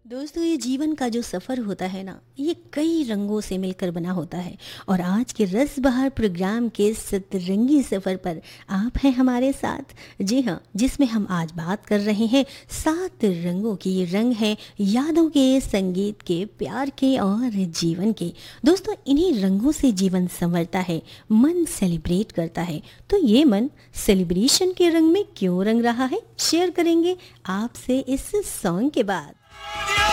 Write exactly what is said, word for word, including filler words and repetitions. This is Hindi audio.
दोस्तों, ये जीवन का जो सफ़र होता है ना, ये कई रंगों से मिलकर बना होता है। और आज के रस बहार प्रोग्राम के सतरंगी सफ़र पर आप हैं हमारे साथ। जी हाँ, जिसमें हम आज बात कर रहे हैं सात रंगों की। ये रंग हैं यादों के, संगीत के, प्यार के और जीवन के। दोस्तों, इन्हीं रंगों से जीवन संवरता है, मन सेलिब्रेट करता है। तो ये मन सेलिब्रेशन के रंग में क्यों रंग रहा है, शेयर करेंगे आपसे इस सॉन्ग के बाद।